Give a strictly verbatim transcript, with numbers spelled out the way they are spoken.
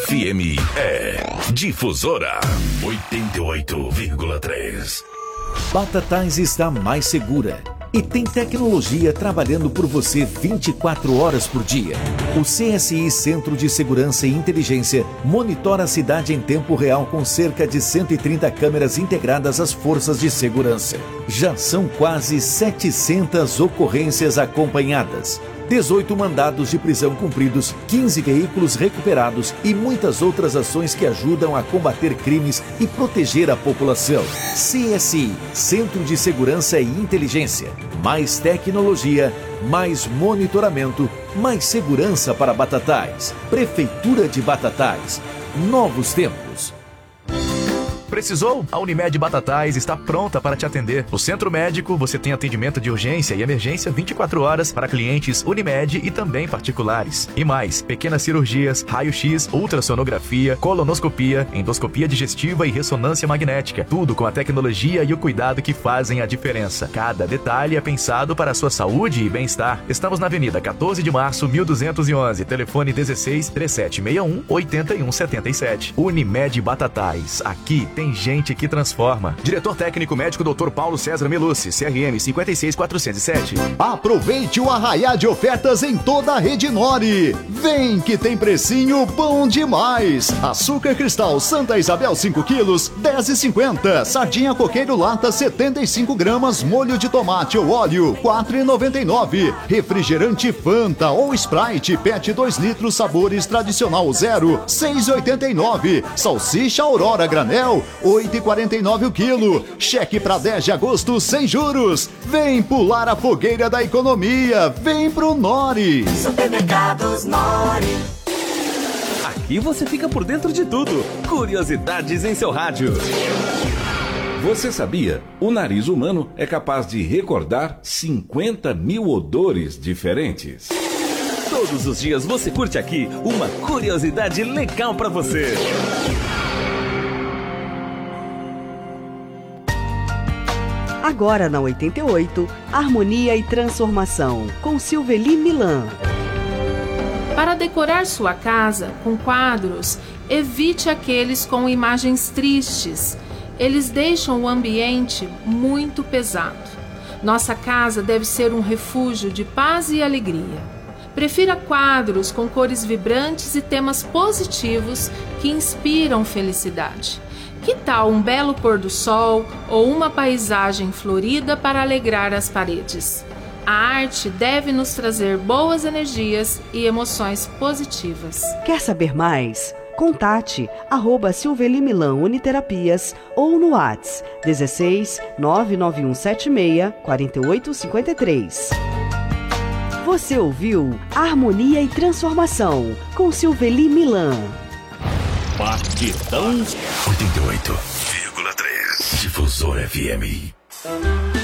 F M é Difusora oitenta e oito vírgula três. Batatais está mais segura e tem tecnologia trabalhando por você vinte e quatro horas por dia. O C S I Centro de Segurança e Inteligência monitora a cidade em tempo real com cerca de cento e trinta câmeras integradas às forças de segurança. Já são quase setecentas ocorrências acompanhadas, dezoito mandados de prisão cumpridos, quinze veículos recuperados e muitas outras ações que ajudam a combater crimes e proteger a população. C S I, Centro de Segurança e Inteligência. Mais tecnologia, mais monitoramento, mais segurança para Batatais. Prefeitura de Batatais. Novos tempos. Precisou? A Unimed Batatais está pronta para te atender. No Centro Médico, você tem atendimento de urgência e emergência vinte e quatro horas para clientes Unimed e também particulares. E mais, pequenas cirurgias, raio-x, ultrassonografia, colonoscopia, endoscopia digestiva e ressonância magnética. Tudo com a tecnologia e o cuidado que fazem a diferença. Cada detalhe é pensado para a sua saúde e bem-estar. Estamos na Avenida quatorze de março, mil duzentos e onze. Telefone dezesseis, trinta e sete sessenta e um, oitenta e um setenta e sete. Unimed Batatais. Aqui tem gente que transforma. Diretor técnico médico doutor Paulo César Melucci, C R M cinquenta e seis quatrocentos e sete. Aproveite o arraiá de ofertas em toda a rede Nori. Vem que tem precinho bom demais. Açúcar cristal Santa Isabel cinco quilos, dez reais e cinquenta centavos. Sardinha coqueiro lata setenta e cinco gramas, molho de tomate ou óleo, quatro reais e noventa e nove centavos. Refrigerante Fanta ou Sprite Pet dois litros sabores tradicional zero, seis reais e oitenta e nove centavos. Salsicha Aurora granel, oito reais e quarenta e nove centavos o quilo. Cheque para dez de agosto sem juros. Vem pular a fogueira da economia. Vem pro Nori. Supermercados Nori. Aqui você fica por dentro de tudo. Curiosidades em seu rádio. Você sabia? O nariz humano é capaz de recordar cinquenta mil odores diferentes. Todos os dias você curte aqui uma curiosidade legal para você. Agora na oitenta e oito, Harmonia e Transformação, com Silveli Milan. Para decorar sua casa com quadros, evite aqueles com imagens tristes. Eles deixam o ambiente muito pesado. Nossa casa deve ser um refúgio de paz e alegria. Prefira quadros com cores vibrantes e temas positivos que inspiram felicidade. Que tal um belo pôr do sol ou uma paisagem florida para alegrar as paredes? A arte deve nos trazer boas energias e emoções positivas. Quer saber mais? Contate arroba Silveli Milan Uniterapias ou no WhatsApp dezesseis, nove nove um sete seis, quatro oito cinco três. Você ouviu Harmonia e Transformação com Silveli Milan. Batidão oitenta e oito vírgula três. Difusor F M.